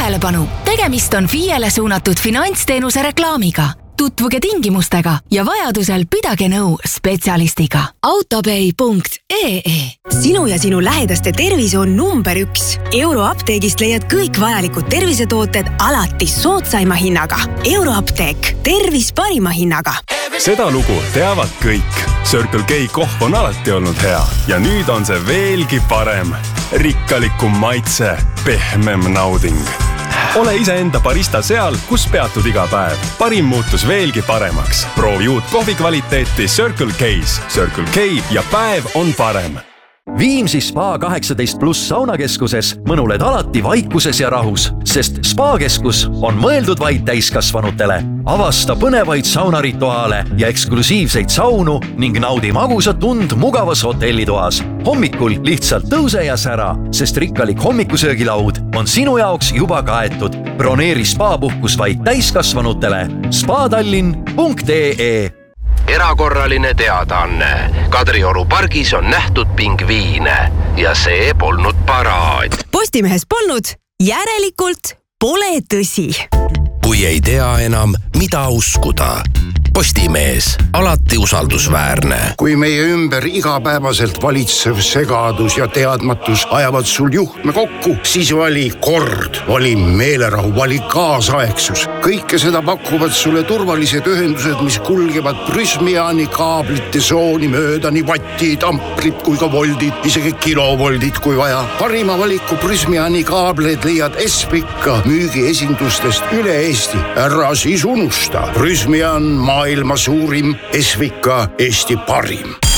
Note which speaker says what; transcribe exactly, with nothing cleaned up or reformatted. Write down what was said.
Speaker 1: Tähelepanu! Tegemist on F I E-le suunatud finantsteenuse reklaamiga. Tutvuge tingimustega ja vajadusel pidage nõu spetsialistiga. autopay punkt ee
Speaker 2: Sinu ja sinu lähedaste tervis on number üks. Euroapteegist leiad kõik vajalikud tervisetooted alati soodsaima hinnaga. Euroapteek. Tervis parima hinnaga.
Speaker 3: Seda lugu teavad kõik. Circle K kohv on alati olnud hea ja nüüd on see veelgi parem. Rikkalikum maitse, pehmem nauding. Ole iseenda barista seal, kus peatud iga päev. Parim muutus veelgi paremaks. Proovi uut kohvi kvaliteeti Circle K's. Circle K ja päev on parem.
Speaker 4: Viimsi Spa kaheksateist pluss saunakeskuses mõnuled alati vaikuses ja rahus, sest Spa-keskus on mõeldud vaid täiskasvanutele. Avasta põnevaid saunarituaale ja eksklusiivseid saunu ning naudi magusat tund mugavas hotellitoas. Hommikul lihtsalt tõuse ja sära, sest rikkalik hommikusöögilaud on sinu jaoks juba kaetud. Broneeri Spa-puhkus vaid täiskasvanutele. spadallinn punkt ee
Speaker 5: Erakorraline teadaanne. Kadrioru pargis on nähtud pingviine ja see polnud paraad.
Speaker 2: Postimehes polnud, järelikult pole tõsi.
Speaker 5: Kui ei tea enam, mida uskuda. Postimees, alati usaldusväärne.
Speaker 6: Kui meie ümber igapäevaselt valitsev segadus ja teadmatus ajavad sul juhtme kokku, siis vali kord, vali meelerahu, vali kaasaegsus. Kõike seda pakuvad sulle turvalised ühendused, mis kulgevad Prysmiani kaablite sooni mööda nii vattid, amprid kui ka voldid, isegi kilovoldid kui vaja. Parima valiku Prysmiani kaableid leiad Espika müügiesindustest üle Eesti. Ära siis unusta. Prysmian maailma suurim, Esvika Eesti parim.